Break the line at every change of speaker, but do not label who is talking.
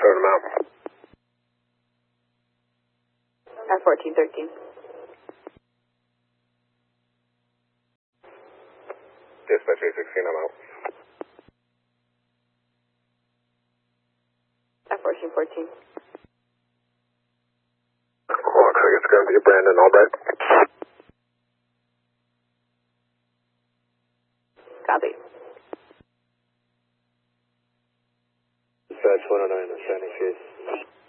start them out.
At 1413.
Dispatch 816, I'm out.
At 1414.
Looks like it's going to be Brandon Albright.
Copy.
Dispatch 109 on Shining Chase.